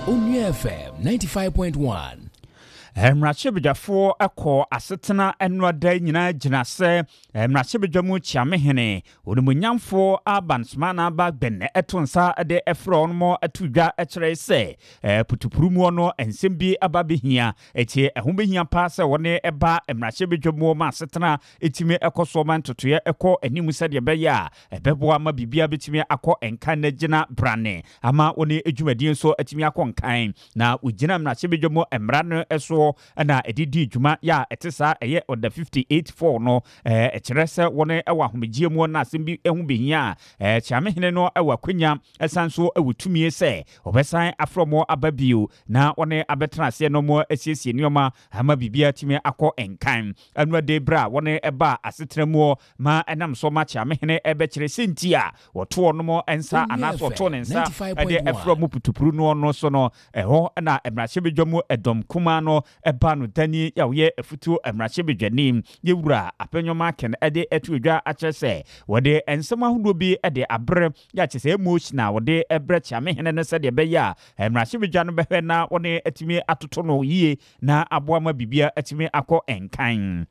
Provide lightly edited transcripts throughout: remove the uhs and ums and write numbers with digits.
Onua FM 95.1. Mrachibijafo eko asetena enwada nyina gyinase mrachibidwamu chiamehene onumunyamfo abansmana ba gbenne etonsa de efro onmo atudwa ekire se putupurumu no ensembi ababehia etie ehobehia pa se woni eba mrachibidwamu ma asetena etime ekoso man totoye eko animu sede beya ebeboa ma bibia betime akọ enkan na gyina brane ama woni edwumadien so etime akọ nkan na ugina mrachibidwamu emra no eso na edidi dwuma ya etesa eye oda 58-4 no ekirese woni ewa homegiemu na asembi ehubehia chiamehene no ewa kwanya esanso ewutumi se obesan afromo ababio na woni abetrase no mo esiesie nioma ama bibia time akọ enkan anwade bra woni eba asetremu ma enam so ma chiamehene ebekire sentia woto no mo ensa anaso woto nensa ede afromo putupuru no so no eho na emrachebedwamu edom kuma no eba no dani ya ye efutu emrachebedwanim yewura apanyoma ken ede etuodwa achese wode ensema hudo bi ede abre ya chese emotional wode ebre chiamehene no sede beya emrachebedwa no behwe na woni etimi atoto no yie na aboama bibia etimi akọ enkan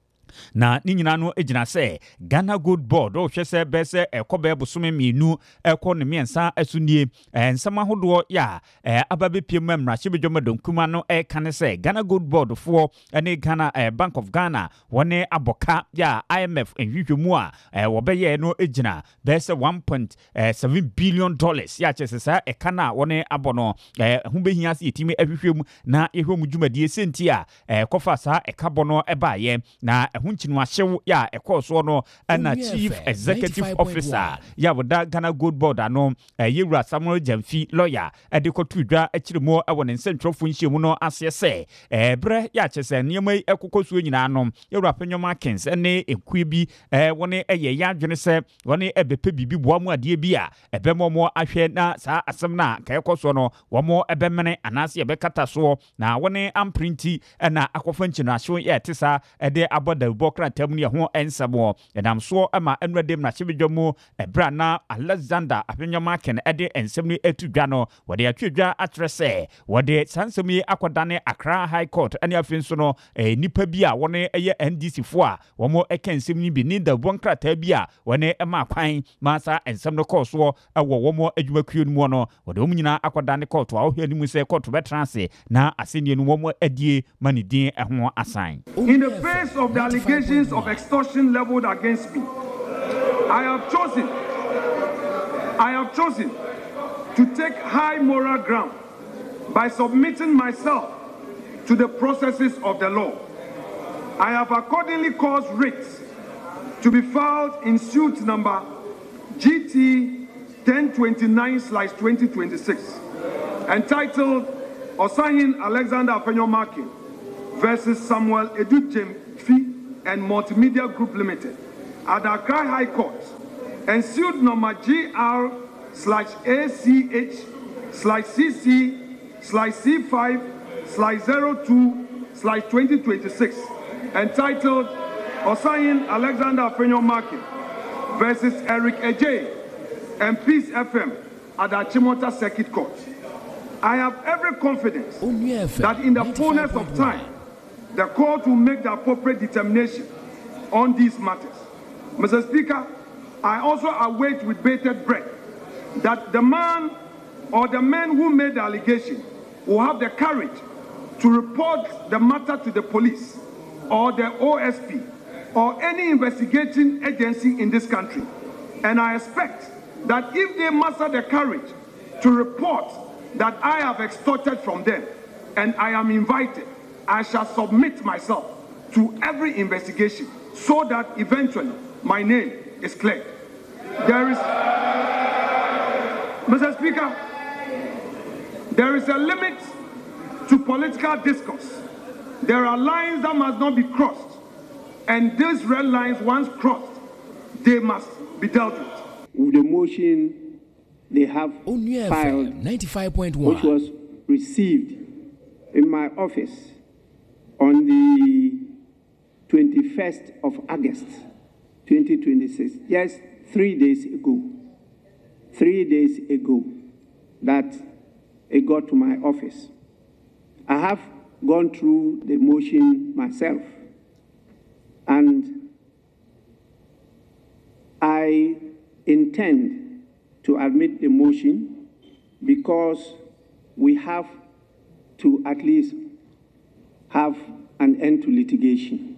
na ninyina no ejina se Ghana Good Board o hwese bese ekobe bosome mienu eko ne miensa asunie ensama hodo ya ababepiem mrachebedwama donkuma no kane se Ghana Good Board fo ene Ghana Bank of Ghana wone aboka ya IMF enhwehwemu a wobeye no ejina bese 1.7 billion dollars ya chesesa ekana wone abono hubehia se yetimi ahwehwemu na ehwemu dwumadie sentia kofa sa ekabono ebaye na hunchinu ahyew ya ekoso no na Chief Executive Officer ya boda Ghana Good Board ano yewura Samuel Jamfi lawyer edekotudwa akiremo ewone nsentropho nhyiemu no asese bre ya chese niema ekokosuo nyina no yewura Panyoma Kings ene ekuebi wone eye ya adwene se wone ebepe bibi boamu ade bi a ebemomo ahwe na sa asem na ka ekoso no womo ebemene anase ebekata so na wone amprinti na akofa nchinu ahyew ya tesa ede aboda bokra tamni ho ensamo enam so ama enwade mrachebedwamu ebra na Alexander Apanyoma ken ede ensemni etudwa no wode atwedwa atrese wode sansemi akodane Accra High Court ene afenso no nipa bi a wone eye NDC fo a womo ekensemni bi ni da bonkrata bi a wone ema kwan masa ensem no koso ewo womo adwumakuo mu no wode omnyina akodane court a ohwani mu se court betranse na asenie no womo adie manidin eho asan. In the face of the allegations of extortion leveled against me, I have chosen to take high moral ground by submitting myself to the processes of the law. I have accordingly caused writs to be filed in suit number GT 1029/2026, entitled Osahin Alexander Apanyoma versus Samuel Edujemfi and Multimedia Group Limited at the Accra High Court, and suit number GR/ACH/CC/C5/02/2026, entitled Osahin Alexander Apanyoma versus Eric Ejay and Peace FM at the Chimota Circuit Court. I have every confidence that in the fullness of time, the court will make the appropriate determination on these matters. Mr. Speaker, I also await with bated breath that the man or the men who made the allegation will have the courage to report the matter to the police or the OSP or any investigating agency in this country. And I expect that if they muster the courage to report that I have extorted from them and I am invited, I shall submit myself to every investigation so that eventually my name is cleared. Mr. Speaker, there is a limit to political discourse. There are lines that must not be crossed, and these red lines, once crossed, they must be dealt with. With the motion they have filed, 95.1, which was received in my office on the 21st of August 2026, just 3 days ago, that it got to my office. I have gone through the motion myself, and I intend to admit the motion because we have to at least have an end to litigation.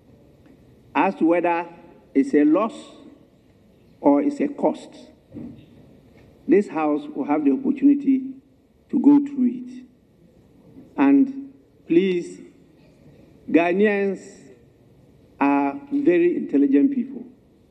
As to whether it's a loss or it's a cost, this House will have the opportunity to go through it. And please, Ghanaians are very intelligent people.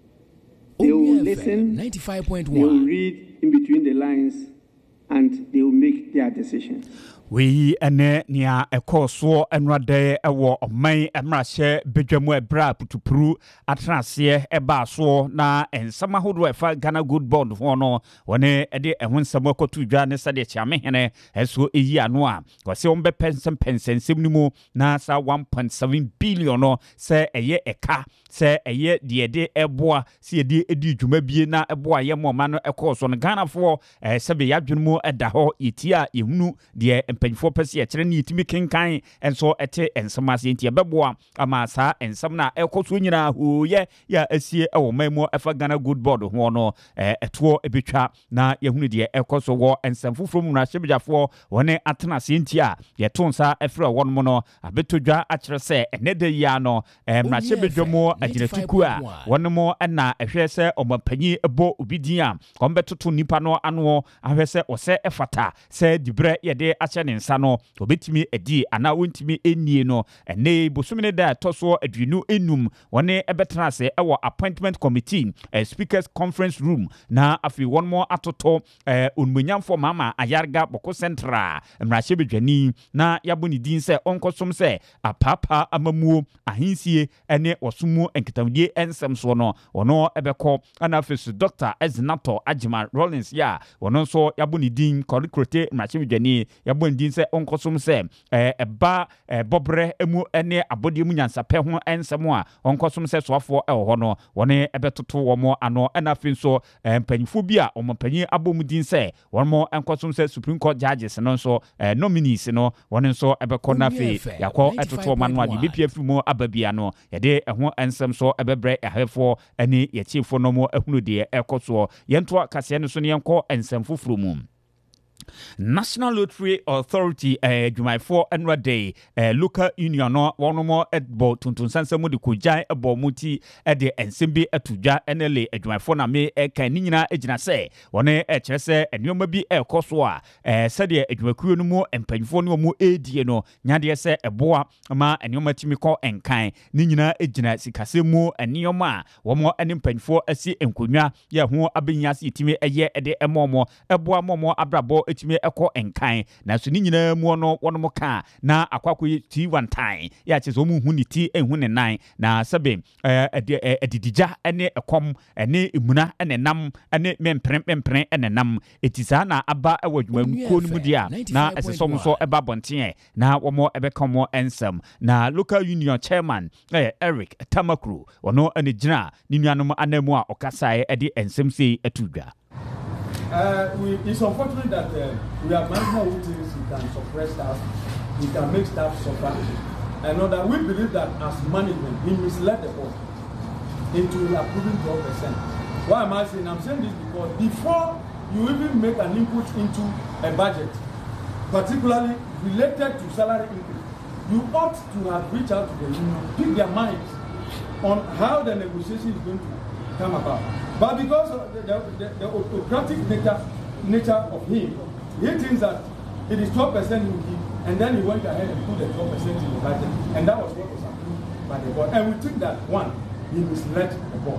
They will listen, 95.1. they will read in between the lines, and they will make their decisions. We ene nia ekoso enwade ewo oman emrahye bedwamu ebra putupuru atrase eba so na ensama hodo efa Ghana Good Bond ho no wone ede ehonsam akotu dwa ne sade chiame hene eso eyi ano a wose ombe pensensem nimu na sa 1.7 billion no se eye eka se eye de eboa se ede edi dwuma bie na eboa ye moma no ekoso no Ghana fo sebe yadwenu eda ho yetia ehunu de mpanyfo pese ye kire ne yitimi kenkan enso ete ensama se ntia beboa ama sa ensam na ekoso nyina hoye ya asie ewo mamu efa Ghana Good Board ho no eto ebetwa na yehunu de ekoso wo ensam fufuru mu na hyebjafo wone atena se ntia ye tonsa efre won mu no abetodwa a kire se enede ya no na hyebjamo agiratuku a won mu na ehwe se omapanyi ebo obidin a ombetoto nipa no ano ahwe se ose efata se dibre ye de ache ne nsa no obetimi edi ana wontimi enie no ene bosumene da toso adwinu enum wone ebetena se ewo appointment committee speakers conference room na afi one more atoto onmunyamfo mama ayarga boko central mrahye bedwani na yaboni din se onkosom se apapa amamuo ahinsie ene osumu enketamdie ensem so no ono ebeko ana afi Dr. Ezinato Ajima Rollins ya wono so yaboni din korikrote mrahye bedwani yaboni din se onkosom se eba bobre emu ene abodi mu nyansape ho ensem a onkosom se soafo ewo no wone ebetoto wo mo ano ena afi so mpanyifo bi a ompanyi abomudin se won mo enkosom se Supreme Court judges no so nominees no won so ebekọ na fe yakọ etoto manwa di BPF mu ababia no yede eho ensem so ebebre ehefo ene yechifo no mo ehunu de ekoso yento kase ne so ne yenko ensem fufuru mu. National Lottery Authority Jumaifo Enra Day local union no one more ebo tuntun sansemu de kujai ebo muti de ensembi etudwa NLA Jumaifo na me kan ni nyina egina se wone kire se enwoma bi ekoso a sede adwumakuo no mu empanyfo no mu edie no nyade se eboa ma enwoma timi ko enkan ni nyina egina sikasemu enwoma wo mo ene empanyfo asi enkonwa ya ho abenya se timi eye de emomo eboa momo abrabo etimi eko enkan na so ni nyina mu no wono ka na akwako ti one time ya che so mu hu ni ti enhu ne nan na sebe edidija ene ekom ene emuna ene nam ene memprem ene nam etisa na aba ewo dwumakuo no mu dia na esesom so eba bonten na womo ebekomo ensem na local union chairman Eric Tamakru wono ene gina ni nuanom anamu a okasae ede ensem sei etudwa. It's unfortunate that we have management who thinks we can suppress staff, we can make staff suffer. And that we believe that as management, we misled the board into approving 12%. Why am I saying? I'm saying this because before you even make an input into a budget, particularly related to salary increase, you ought to have reached out to the union, pick their minds on how the negotiation is going to come about. But because of the autocratic nature of him, he thinks that it is 12% he will give, and then he went ahead and put the 12% in the budget, and that was what was approved by the board. And we think that, one, he misled the board.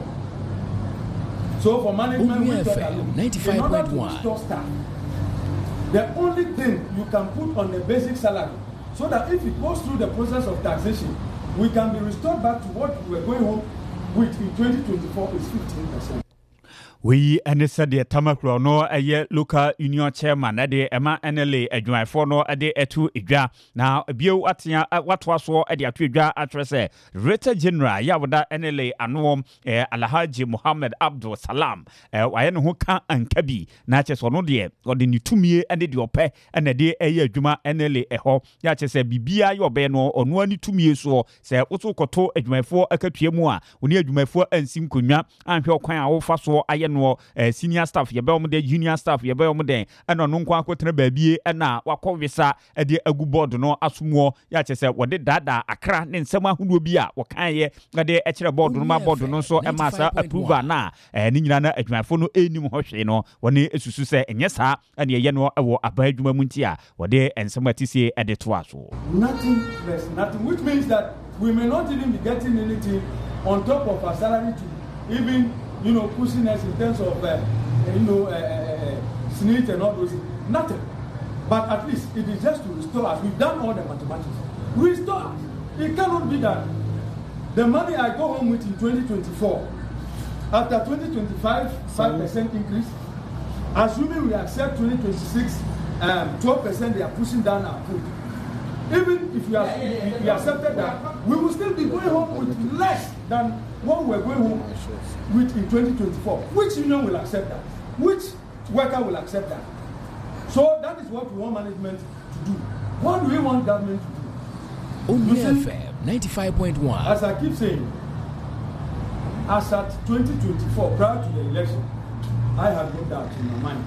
So for management, we thought that in order to restore staff, the only thing you can put on the basic salary, so that if it goes through the process of taxation, we can be restored back to what we were going home with in 2024 is 15%. we ene said the tamakro no eye local union chairman de ema NLA adwumayfo no de etu edwa na bio atia watwa so de atu edwa atrese Director General yawoda NLA anom Alhaji Muhammad Abdul Salam waye no ho ka ankabi na cheso no de ode ni tumie ene de opɛ ene de eye adwuma NLA eho ya chese bibia ye obe no ono ani tumie so se woto koto adwumayfo akatua mu a oni adwumayfo ansim konwa anhwe okwan a wo fa so aye no senior staff ye be om de junior staff ye be om de eno no nkwa akotena baabie na wakɔ wisa de agu board no asomuo ya chese wode dada akra ne nsɛm ahodo bi a wɔkan ye de ekire board no ma board no so e ma sa approval na ni nyina na adwumayfo no enim ho hwe no wone esusu se enye sa ene ye no ewo aba adwuma mu nti a wode ensɛm atisi e de to aso nothing less nothing, which means that we may not even be getting anything on top of our salary to even pushing us in terms of SNIT and all those things. Nothing. But at least it is just to restore us. We've done all the mathematics. Restore us. It cannot be that the money I go home with in 2024, after 2025, 5% increase, assuming we accept 2026, 12% they are pushing down our food. Even if we accepted that, we will still be going home with less than what we're going home with in 2024. Which union will accept that? Which worker will accept that? So that is what we want management to do. What do we want government to do? Only FM 95.1. As I keep saying, as at 2024, prior to the election, I have no doubt in my mind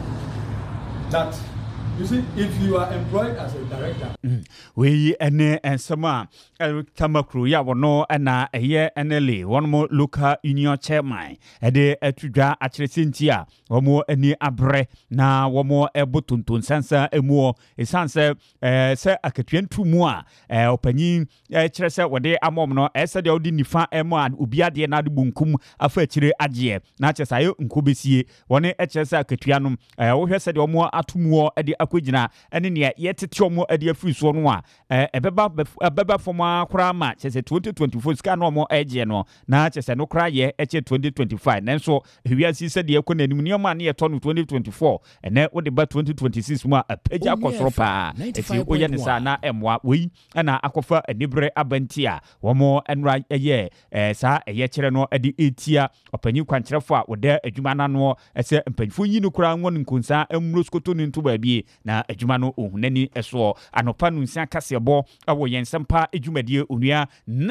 that, you see, if you are employed as a director, we ene ensema tamakru ya wono na eye NLA one more local union chairman ede atudwa akyeresi a womo ani abre na womo ebotonton sansa emu esanse se akatwentu mu a opanyin kyerese wode amom no ese de odi nifa emu a obi ade na de bunkum afa akyire agye na kyesaye nkobesie wone kyerese akatwa no wo hwese de womo atomuo ede akogina ene ne yetete omo ade afiri so no a ebeba foma kura ma chese 2024 ska no mo agye no na chese no kura ye eche 2025 nanso hwiasi se de ekɔ nanim nioma na ye to no 2024 ene wo de ba 2026 mu a apagya kɔsoro pa eti oye ne sa na emwa wei na akɔfa anibre abanti a wo mo enra ye sa eye kyere no ade etia opanyi kwankyerefo a wode adwuma na no ese mpanyfo yi no kura nwo nkonsa amuro skoto no nto baabie na adwuma no ohunani eso anopa no nsia kasebo awo yensempa edwumadie onua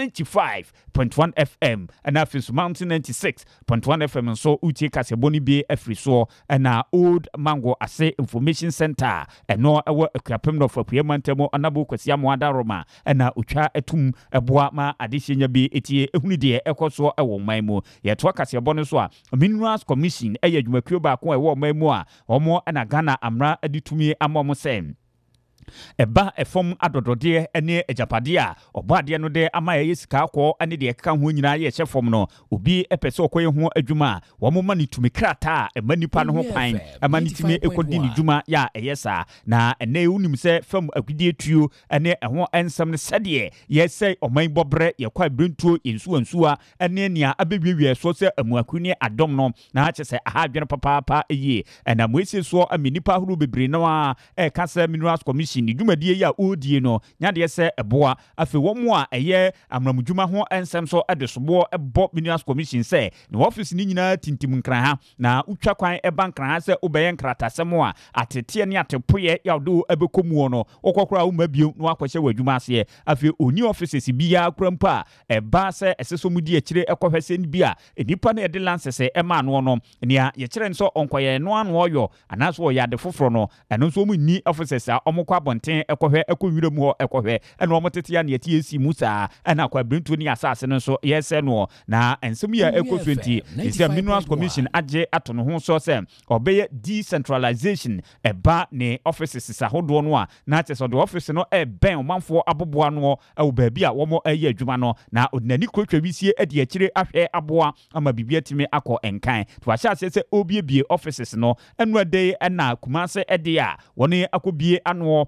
95.1 FM na Afis Mountain 96.1 FM so utie kasebo ni bi afriso na Old Mango Ase Information Center eno ewo akrapem no fapue mantemo anabo kwasia mo adaroma na otwa etum eboa ma adehenya bi etie ehunu de ekoso ewo manmu yeto kasebo no so a Minerals Commission adwumakuo ba ko ewo manmu a omo na Ghana amra aditumi amom sem eba efom adodode ene ejapade a obade no de ama ye sika akọ ane de ekeka ho nyina ye hyefom no obi epese okoye ho adwuma wo mo mani tumi krata emanipa no ho pan amani timi ekodi ni dwuma ya eyesa na ene unim se fam agudie tuo ene eho ensem ne sede ye sei oman bobre ye kwa brentuo ensuansuwa ene nia abewiewie so se amuakuni adom no na ache se aha adwene papa eye na moese so amenipa huru bebre no a kasa Minerals Commission ni dwumadie ya odie no nyade se eboa afi womo a eye amramudwuma ho ensem so edesobo ebo Minerals Commission se ni office ni nyina tintim nkran ha na utwa kwan eba nkran ha se obeye nkratasem a atete ne atepoye ya do ebekomu no okokora wo mabio no akwahye wadwuma ase afi oni offices bia krampa eba se esesomudi akire ekohwese ni bia enipa na ede lances ema no no nia ye kire nso onkoye no ano oyo anaso ya de foforo no eno so mu ni offices a omokwa bonten ekohwe ekowirem ho ekohwe eno omotete ya na yeti esi musa ana kwa brintu ni asase no so yese no na ensem ya ekoswenti ese Minerals Commission age ato no ho so se obeye decentralization eba ne offices sahodo no a na che so the office no ben omanfo aboboa no e baabi a wo mo aye adwuma no na odinani krotwa bisie ade akire ahwe aboa ama bibia time akọ enkan to ahya se obiebie offices no enu ade na kumase ede a woni akobie ano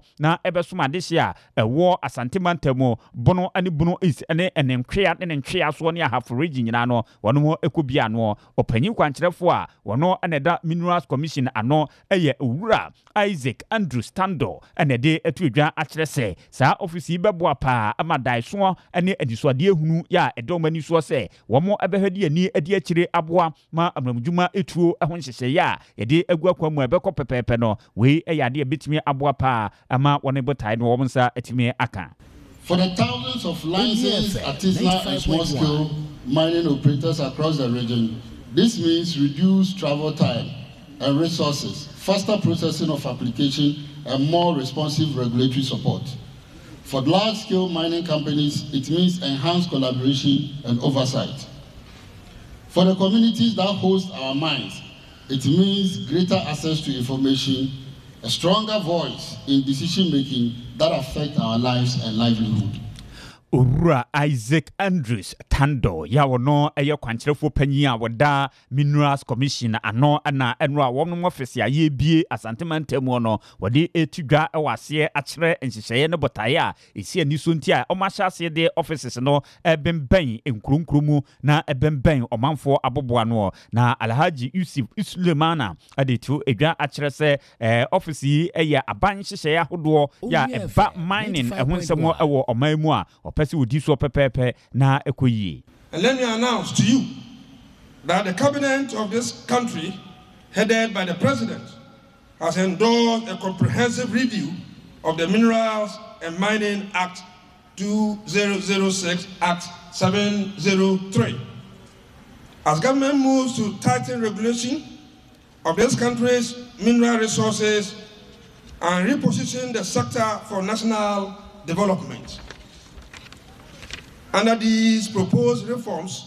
na ebesoma dehia ewo asantemantamo bono ani bono is ene enenkrea ne ntwea so ne ahafo region nyina no wono mo ekobia no opanyin kwankyerefo a wono aneda Minerals Commission ano eye owura Isaac Andrew Stando ene de etuadwa akyere se saa office beboa pa amadai so ene adisuade ehunu ya edomani so se womo ebehwede ani adi akyire aboa ma amramdwuma etuo ehon hyehye ya yede aguakwamu ebekọ pepepe no we eyade ebetimi aboa pa ama wone botai no womsa etimi aka. For the thousands of licensed artisanal and small-scale mining operators across the region, this means reduced travel time and resources, faster processing of application, and more responsive regulatory support. For large-scale mining companies, it means enhanced collaboration and oversight. For the communities that host our mines, it means greater access to information, a stronger voice in decision-making that affect our lives and livelihood. Owura Isaac Andrews Tando ya wono eye kwankyerefo panyin a woda Minerals Commission ano ana eno a wono office ya ye bie asantemantemu no wode etudwa ewase akyere nhyehyeye ne botaye a esi ani so nti a omahase de offices no ebemben enkurunkrumu na ebemben omanfo aboboa no na Alhaji Yusuf Sulemana adetu edwa akyere se office yi eye aban hyehyeye ahodo ya eba mining ehonsemo ewo omanmu a and let me announce to you that the cabinet of this country, headed by the president, has endorsed a comprehensive review of the Minerals and Mining Act 2006 Act 703. As government moves to tighten regulation of this country's mineral resources and reposition the sector for national development. Under these proposed reforms,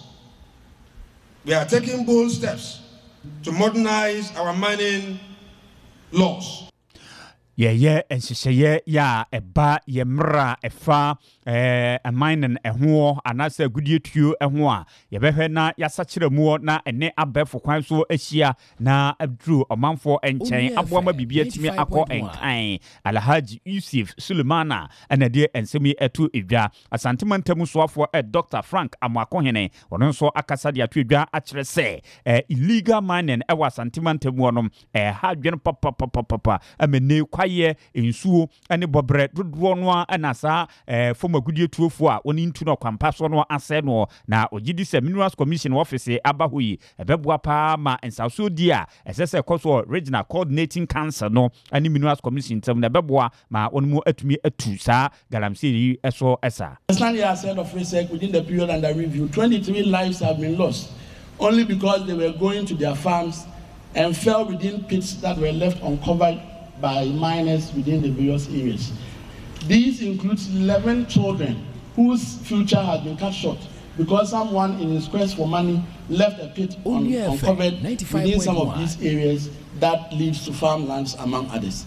we are taking bold steps to modernize our mining laws. Yeah, and she ya eba yemra efa a mining eho anase gudie tuo eho a yebehwe na yasachire mu na ene abefo kwan so ahia na adru omanfo enchen aboama bibia timi akọ enkan Alhaji Yusuf Sulemana anade ensemi etu edwa asantemantamu soafo Dr. Frank Amakohene ono nso akasa de atu edwa akire se illegal mining ewa asantemantamu onom ha dwen papa amene ye ensuo ane bobre dodo no anasa former gudie tuofo a oni ntu no kwampa so no ase no na ogidi se Minerals Commission office abahoyi ebeboa pa ma ensaso di a esese koso regional coordinating council no ane Minerals Commission tem na beboa ma onmu atumi atu sa galamsey eso esa. Personally, as head of research within the period under review, 23 lives have been lost only because they were going to their farms and fell within pits that were left uncovered by miners within the various areas. These include 11 children whose future has been cut short because someone in his quest for money left a pit uncovered within some of these areas that leads to farmlands, among others.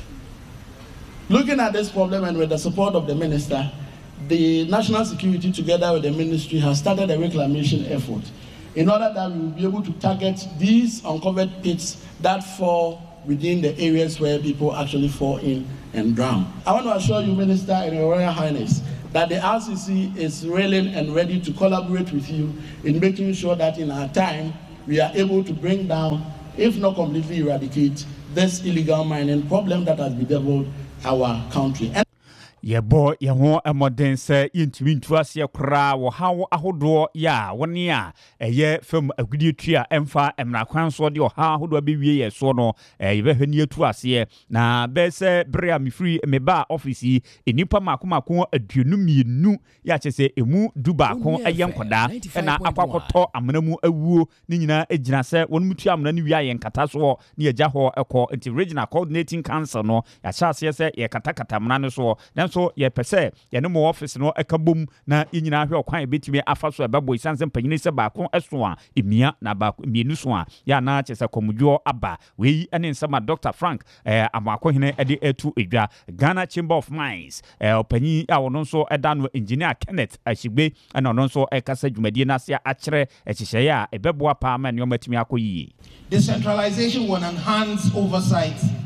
Looking at this problem and with the support of the minister, the National Security together with the ministry has started a reclamation effort in order that we will be able to target these uncovered pits that fall within the areas where people actually fall in and drown. I want to assure you, Minister and Your Royal Highness, that the RCC is willing and ready to collaborate with you in making sure that in our time we are able to bring down, if not completely eradicate, this illegal mining problem that has bedeviled our country. Yebo yeho emoden se yentumi ntuase kra wo hawo ahodo ya woni a eye fam agudie tua emfa emra kwan so de oha ahodo abewie ye so no yebehwe ni atuase na be se bre a mefiri meba office enipa makomako aduonu mienu ya chese emu duba ko eye nkoda na akwakoto amanamu awuo ni nyina ejina se wonu mutu amana ni wi ayenkata so ni eja ho ekọ anti regional coordinating council no ya chase se ye katakata amana so so ye pese ye no mo office no ekabom na yinyina hwe okwan betimi afa so ebabo isanse mpanyini se baako eso a emia na baako mienu so a ya na chese komudwo aba we ene nsama Dr. Frank Amakohene ede etu edwa Ghana Chamber of Mines opanyi a wono so eda no engineer Kenneth Ashigbe na ono so ekasa dwumadie na se akere ekyehye a ebeboa pa ma ne omatimi akoyi. Decentralization will enhance oversight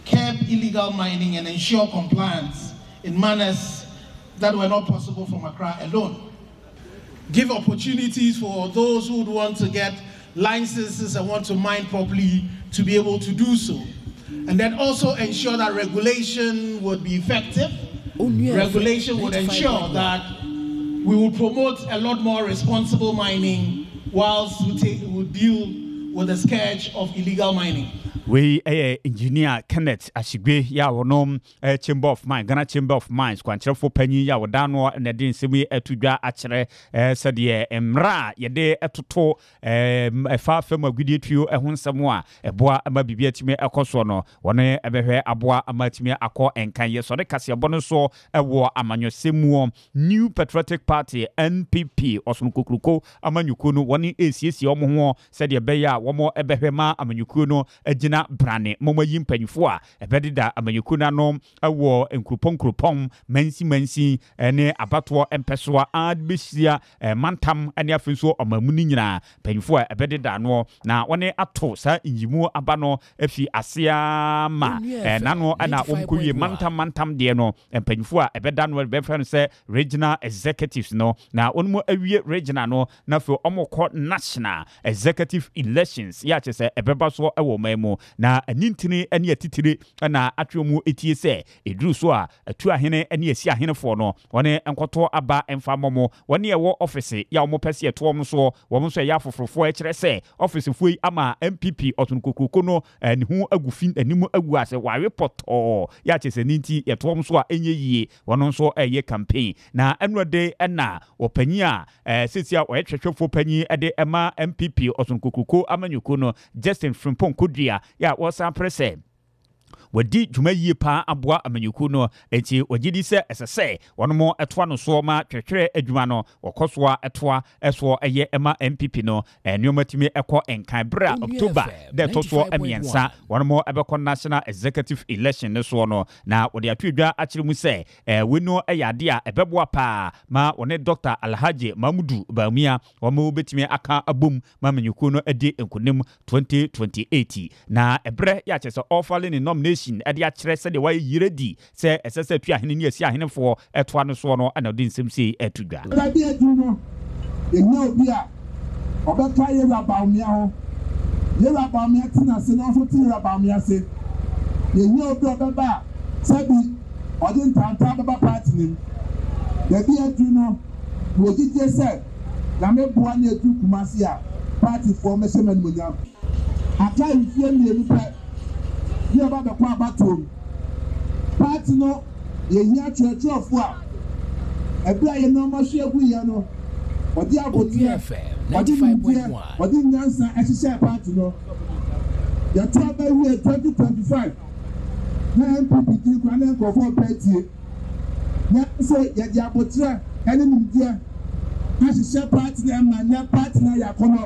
curb illegal mining and ensure compliance in manners that were not possible from Accra alone. Give opportunities for those who would want to get licenses and want to mine properly to be able to do so. And then also ensure that regulation would be effective. Regulation would ensure that we will promote a lot more responsible mining whilst we deal with the scourge of illegal mining. We engineer Kenneth Ashigbe ya wonom Chamber of Mines, Ghana Chamber of Mines, kwancherefo panyi ya wodano na din semi etudwa akere sede emra yede etoto fa fam agudie tuo ehonsem a eboa ama bibia time ekoso no wone ebehwe aboa ama time akọ enkan ye so de kase ebo no so ewo amanyosemu New Patriotic Party NPP osumukukruko amanyuko no wone esiesie omo ho sede beya womo ebehwe ma amanyuko no agina brane momo yimpanyfo a ebedida amanyuko no ewo enkropon mansi ne abato empeso adbesia mantam ane afenso omamuni nyina panyfo a ebedida no na wone ato sa inyimu aba no afi asea ma nano ana womkowie mantam de no panyfo a ebeda no befren se regional executives no na onmo awie regional no na fe omokọ national executive elections ya che se ebeba so ewo mamu na anintini ane atitire na atwemu etie se eduru so a atu ahene ane asi ahene fo no wone enkoto aba emfa momo wone ewo office ya omo pese eto so wo so ya fofofo e kire se office foi ama MPP otunkokuko no ne hu agufin animu agu ase wa report ya che se ninti eto so a enye yie wono so eye campaign na enwode na opanyi a sesia o etwetwefo panyi de ema MPP otunkokuko amanyuko no Justin Frimpong Kodua ya wasa prese wadi dwumayie pa aboa amanyuku no enti wagidi se esese wono etoa no so ma twetwere adwuma no wokosoa etoa eso eye ema MPP no enyomatimi ekọ enkan bra October de toso emiensa wono ebekọ national executive election no so no na wode atwedwa akire mu se weno eyade a ebeboa pa ma wone Dr. Alhaji Mamudu Bamia womo betimi aka abom ma amanyuku no edi enkonem 2028 na ebre ya chese offering nomination ade akire se de wa yiredi se esese tu ahene ni asi ahene fo etoa no so no ana din semsi etudwa ade adu no enye obi a obeka ye rabamia ho ye rabamia tina se no so ti rabamia se enye obi obeba sabi odin tanta baba party nim ade adu no wo gije se na meboa na edu kumasi a party formation man munya aka ifie mienu pa ye ba be kwa abatom party no ye hia twetwefo a ebia ye no ma hwe agu ye no odi abotia 95.1 odi nyansa ehihye party no ya to ba wi 2025 na MPP ti kwa na go for party na se ye di abotia ene nimdia na hihye party na ma na party na yakono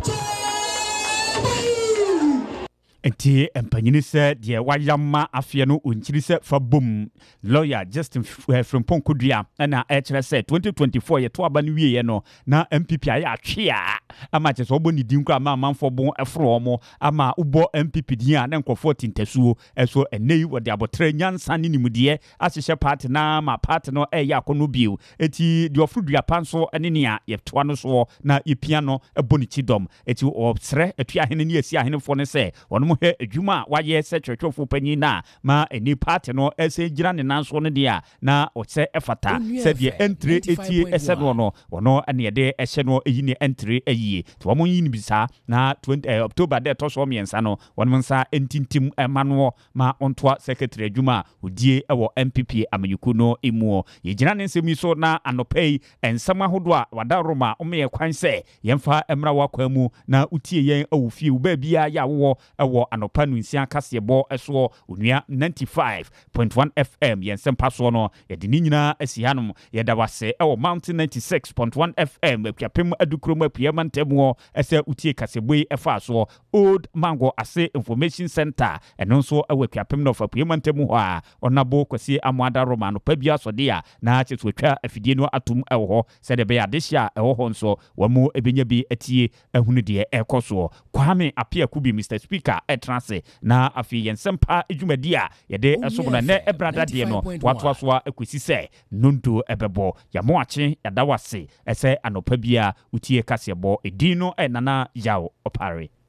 enti empanyini se de wayama afie no onchiri se fa bom lawyer Justin Frimpong Kodua na ekire se 2024 ye to aba no wie ye no na MPP aya atwe a ama che so oboni din kra ama manfo bon efro mo ama ubo MPP din a na nkofo tintasuo eso enei wo de abotre nyansa ne nimude asehye party na ma party no eya akono bio eti de ofrudua panso ene ne a ye to no so na ye piano eboni chidom eti obsre etu ahene ne asi ahene fo ne se wono he adwuma waye se twetwefo panyi na ma eni party no ese gira ne nanso no dia na ose efata se de entry eti ese no no wono ane de ehye no eyi ne entry eyi to wo yin bisa na 20 October de to so miensa no wono nsa entintim emano ma ontoa secretary adwuma odie ewo MPP amanyuku no emuo ye gira ne nsemi so na anopei ensama hodo a wadaroma ome kwan se yemfa emra wakwamu na utie yen awufie u ba bia ya wo ewo anopa no nsia kasebo eso onua 95.1 FM yensem paso no yede ni nyina asi hanom yeda wase ewo Mountain 96.1 FM apiapem adukrom apiema Apiema Ntemu ese utie kasebwe efa so Old Mango Ase Information Center eno nso ewe Kwapem no fa Apiema Ntemu ho a onabo kwasi Amwada Romano pabia so dia na chetu atwa afidie no atum ewo ho se de be adehia ewo ho nso wamu ebenya bi atie ehunu de ekoso Kwame Apia Kubi Mr Speaker etrase na afi yensempa edwumadi a yede esobona ne ebrada de no watwa so akwesi se nonto ebebo yamoache yadawase ese anopa bia utie kasebo edino enana yawo opare